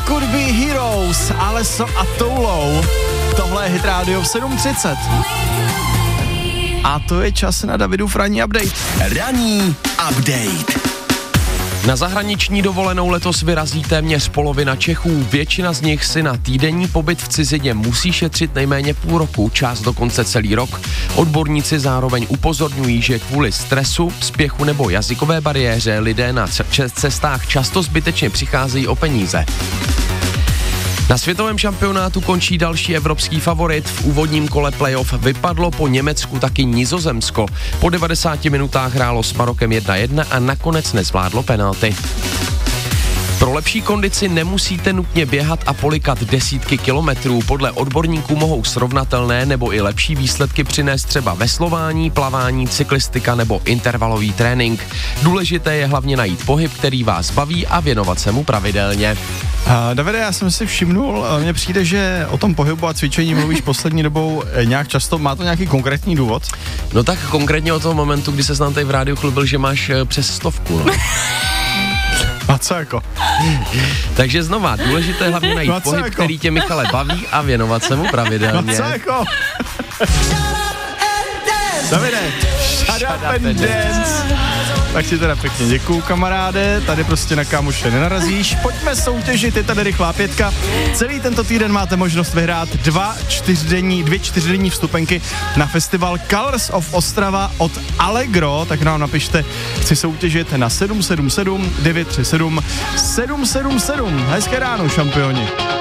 Could Be Heroes, Alesso a Toulou. Tohle je Hit Radio v 7:30. A to je čas na Davidův ranní update. Ranní update. Na zahraniční dovolenou letos vyrazí téměř polovina Čechů. Většina z nich si na týdenní pobyt v cizině musí šetřit nejméně půl roku, část dokonce celý rok. Odborníci zároveň upozorňují, že kvůli stresu, spěchu nebo jazykové bariéře lidé na cestách často zbytečně přicházejí o peníze. Na světovém šampionátu končí další evropský favorit. V úvodním kole playoff vypadlo po Německu taky Nizozemsko. Po 90 minutách hrálo s Marokem 1-1 a nakonec nezvládlo penalty. Pro lepší kondici nemusíte nutně běhat a polikat desítky kilometrů. Podle odborníků mohou srovnatelné nebo i lepší výsledky přinést třeba veslování, plavání, cyklistika nebo intervalový trénink. Důležité je hlavně najít pohyb, který vás baví a věnovat se mu pravidelně. Davide, já jsem si všimnul, mně přijde, že o tom pohybu a cvičení mluvíš poslední dobou nějak často. Má to nějaký konkrétní důvod? No tak konkrétně od toho momentu, kdy ses nám tady v rádiu chlubil, že máš přes 100, no. A co jako? Takže znova, důležité je hlavně najít pohyb, jako? Který tě, Michale, baví a věnovat se mu pravidelně. Co jako? Davide, shut up and dance. Tak si teda pěkně děkuju, kamaráde, tady prostě na kámoše nenarazíš. Pojďme soutěžit, je tady rychlá pětka. Celý tento týden máte možnost vyhrát dvě čtyřdenní vstupenky na festival Colors of Ostrava od Allegro, tak nám napište, chci soutěžit na 777 937 777. Hezké ráno, šampioni.